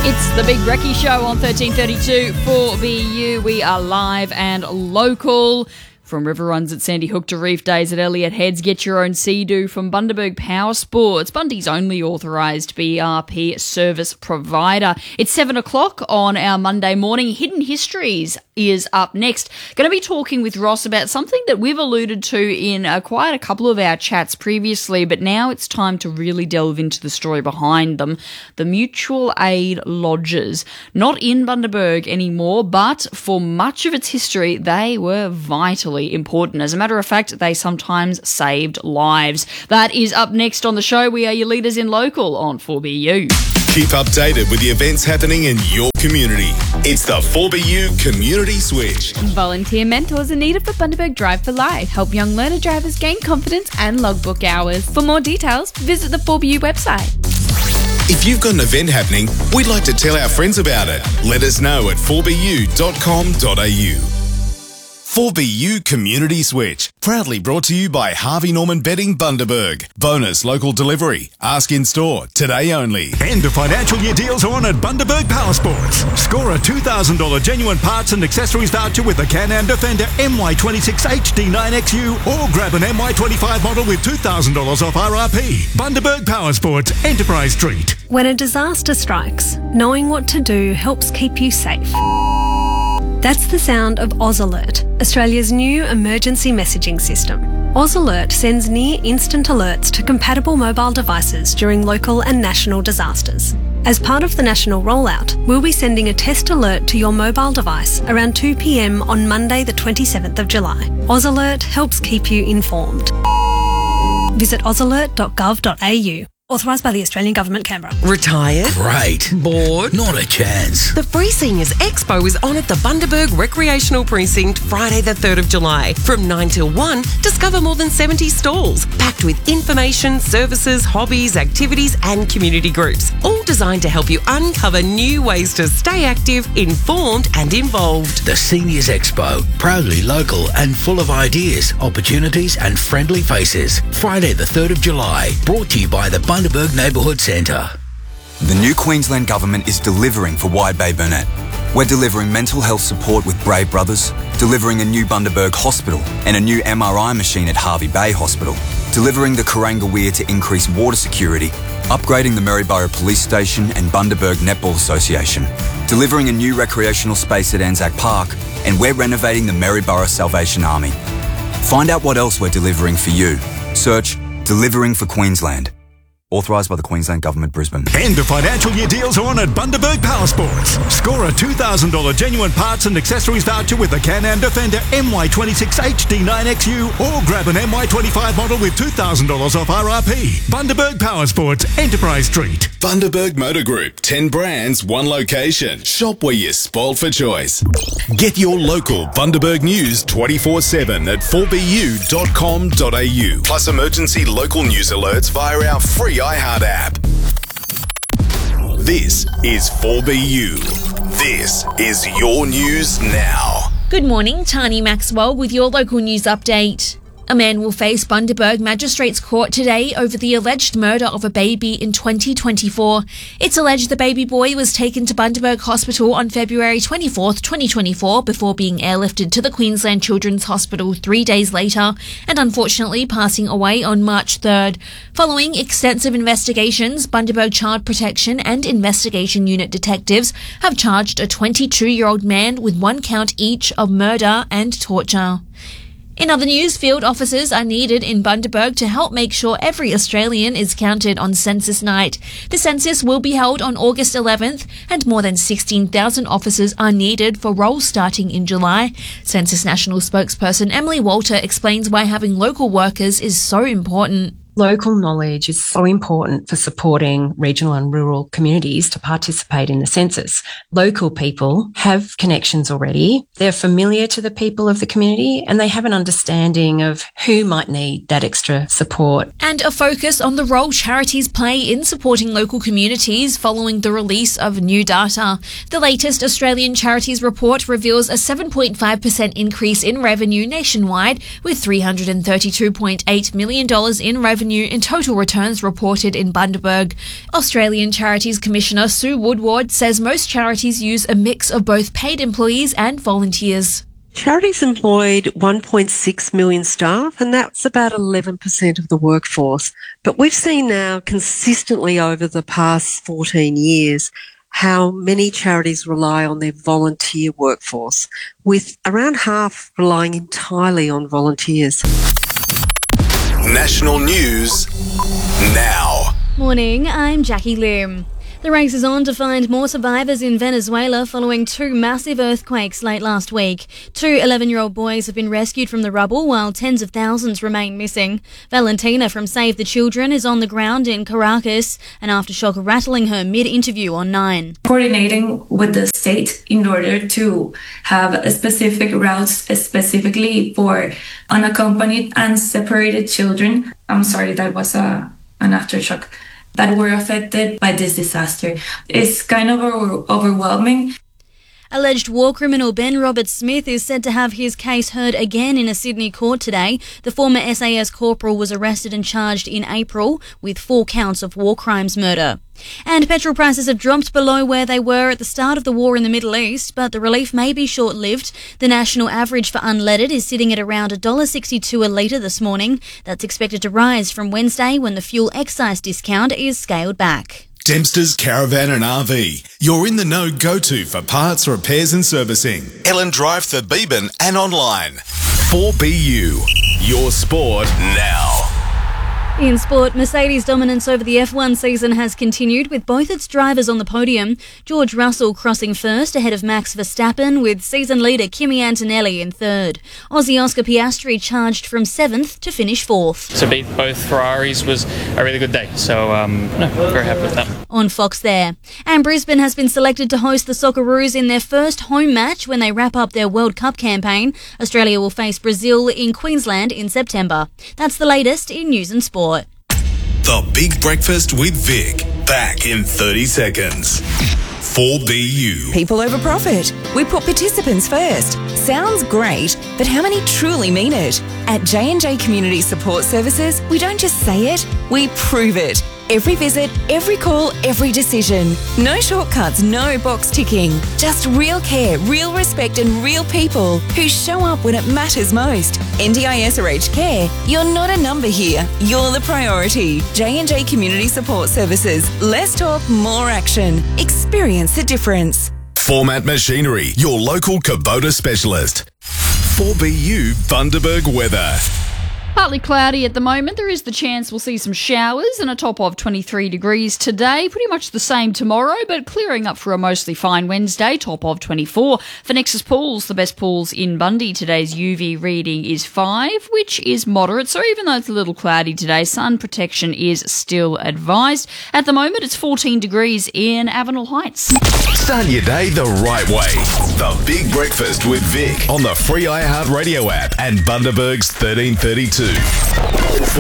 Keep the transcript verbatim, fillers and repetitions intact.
It's the Big Recce Show on thirteen thirty-two for B U. We are live and local. From river runs at Sandy Hook to reef days at Elliott Heads, get your own Sea-Doo from Bundaberg Power Sports, Bundy's only authorised B R P service provider. It's seven o'clock on our Monday morning. Hidden Histories is up next. Going to be talking with Ross about something that we've alluded to in uh, quite a couple of our chats previously, but now it's time to really delve into the story behind them. The mutual aid lodges. Not in Bundaberg anymore, but for much of its history, they were vitally important. As a matter of fact, they sometimes saved lives. That is up next on the show. We are your leaders in local on four B U. Keep updated with the events happening in your community. It's the four B U Community Switch. Volunteer mentors are needed for Bundaberg Drive for Life. Help young learner drivers gain confidence and logbook hours. For more details, visit the four B U website. If you've got an event happening, we'd like to tell our friends about it. Let us know at four b u dot com dot a u. four B U Community Switch, proudly brought to you by Harvey Norman Bedding Bundaberg. Bonus local delivery. Ask in store, today only. End of financial year deals are on at Bundaberg Power Sports. Score a two thousand dollars genuine parts and accessories voucher with a Can-Am Defender M Y twenty-six H D nine X U or grab an M Y twenty-five model with two thousand dollars off R R P. Bundaberg Power Sports, Enterprise Street. When a disaster strikes, knowing what to do helps keep you safe. That's the sound of AusAlert, Australia's new emergency messaging system. AusAlert sends near-instant alerts to compatible mobile devices during local and national disasters. As part of the national rollout, we'll be sending a test alert to your mobile device around two p m on Monday the twenty-seventh of July. AusAlert helps keep you informed. Visit ausalert dot gov dot a u. Authorised by the Australian Government, Canberra. Retired? Great. Bored? Not a chance. The Free Seniors Expo is on at the Bundaberg Recreational Precinct Friday the third of July. From nine till one, discover more than seventy stalls, packed with information, services, hobbies, activities and community groups. All designed to help you uncover new ways to stay active, informed and involved. The Seniors Expo, proudly local and full of ideas, opportunities and friendly faces. Friday the third of July, brought to you by the Bundaberg Neighbourhood Centre. The new Queensland Government is delivering for Wide Bay Burnett. We're delivering mental health support with Brave Brothers, delivering a new Bundaberg hospital and a new M R I machine at Harvey Bay Hospital, delivering the Kuranga Weir to increase water security, upgrading the Maryborough Police Station and Bundaberg Netball Association, delivering a new recreational space at Anzac Park, and we're renovating the Maryborough Salvation Army. Find out what else we're delivering for you. Search Delivering for Queensland. Authorised by the Queensland Government, Brisbane. End of financial year deals are on at Bundaberg Power Sports. Score a two thousand dollars genuine parts and accessories voucher with a Can-Am Defender M Y twenty-six H D nine X U or grab an M Y twenty-five model with two thousand dollars off R R P. Bundaberg Power Sports, Enterprise Street. Bundaberg Motor Group, ten brands, one location. Shop where you're spoiled for choice. Get your local Bundaberg news twenty-four seven at four b u dot com dot a u. Plus emergency local news alerts via our free iHeart app. This is four B U. This is your news now. Good morning, Tani Maxwell with your local news update. A man will face Bundaberg Magistrates Court today over the alleged murder of a baby in twenty twenty-four. It's alleged the baby boy was taken to Bundaberg Hospital on February twenty-fourth, twenty twenty-four before being airlifted to the Queensland Children's Hospital three days later and unfortunately passing away on March third. Following extensive investigations, Bundaberg Child Protection and Investigation Unit detectives have charged a twenty-two-year-old man with one count each of murder and torture. In other news, field officers are needed in Bundaberg to help make sure every Australian is counted on census night. The census will be held on August eleventh and more than sixteen thousand officers are needed for roles starting in July. Census National spokesperson Emily Walter explains why having local workers is so important. Local knowledge is so important for supporting regional and rural communities to participate in the census. Local people have connections already. They're familiar to the people of the community and they have an understanding of who might need that extra support. And a focus on the role charities play in supporting local communities following the release of new data. The latest Australian Charities Report reveals a seven point five percent increase in revenue nationwide, with three hundred thirty-two point eight million dollars in revenue revenue in total returns reported in Bundaberg. Australian Charities Commissioner Sue Woodward says most charities use a mix of both paid employees and volunteers. Charities employed one point six million staff, and that's about eleven percent of the workforce. But we've seen now consistently over the past fourteen years how many charities rely on their volunteer workforce, with around half relying entirely on volunteers. National news now. Morning, I'm Jackie Lim. The race is on to find more survivors in Venezuela following two massive earthquakes late last week. Two eleven-year-old boys have been rescued from the rubble while tens of thousands remain missing. Valentina from Save the Children is on the ground in Caracas, an aftershock rattling her mid-interview on Nine. Coordinating with the state in order to have specific routes specifically for unaccompanied and separated children. I'm sorry, that was a, an aftershock. That were affected by this disaster. It's kind of over- overwhelming. Alleged war criminal Ben Robert Smith is said to have his case heard again in a Sydney court today. The former S A S corporal was arrested and charged in April with four counts of war crimes murder. And petrol prices have dropped below where they were at the start of the war in the Middle East, but the relief may be short-lived. The national average for unleaded is sitting at around one dollar sixty-two a litre this morning. That's expected to rise from Wednesday when the fuel excise discount is scaled back. Dempster's Caravan and R V. You're in the know go-to for parts, repairs and servicing. Ellen Drive, Thurbeban and online. four B U. Your sport now. In sport, Mercedes' dominance over the F one season has continued with both its drivers on the podium. George Russell crossing first ahead of Max Verstappen, with season leader Kimi Antonelli in third. Aussie Oscar Piastri charged from seventh to finish fourth. To beat both Ferraris was a really good day, so um, no, very happy with that. On Fox there. And Brisbane has been selected to host the Socceroos in their first home match when they wrap up their World Cup campaign. Australia will face Brazil in Queensland in September. That's the latest in news and sport. The Big Breakfast with Vic. Back in thirty seconds. four B U. People over profit. We put participants first. Sounds great, but how many truly mean it? At J and J Community Support Services, we don't just say it, we prove it. Every visit, every call, every decision. No shortcuts, no box ticking. Just real care, real respect and real people who show up when it matters most. N D I S or aged care, you're not a number here. You're the priority. J and J Community Support Services. Less talk, more action. Experience the difference. Format Machinery, your local Kubota specialist. four B U Bundaberg weather. Partly cloudy at the moment. There is the chance we'll see some showers and a top of twenty-three degrees today. Pretty much the same tomorrow, but clearing up for a mostly fine Wednesday, top of twenty-four. For Nexus Pools, the best pools in Bundy, today's U V reading is five, which is moderate. So even though it's a little cloudy today, sun protection is still advised. At the moment, it's fourteen degrees in Avenel Heights. Start your day the right way. The Big Breakfast with Vic on the free iHeartRadio app and Bundaberg's thirteen thirty-two.